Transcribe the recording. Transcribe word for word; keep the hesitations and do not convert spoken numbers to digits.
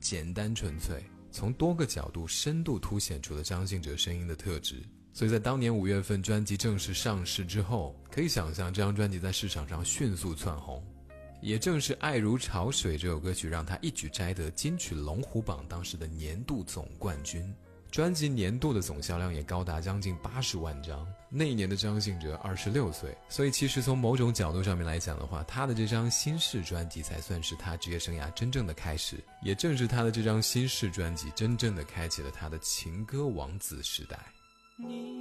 简单纯粹，从多个角度深度凸显出了张信哲声音的特质。所以在当年五月份专辑正式上市之后，可以想象这张专辑在市场上迅速窜红。也正是《爱如潮水》这首歌曲让他一举摘得金曲龙虎榜当时的年度总冠军，专辑年度的总销量也高达将近八十万张。那一年的张信哲二十六岁，所以其实从某种角度上面来讲的话，他的这张新式专辑才算是他职业生涯真正的开始。也正是他的这张新式专辑真正的开启了他的情歌王子时代。 你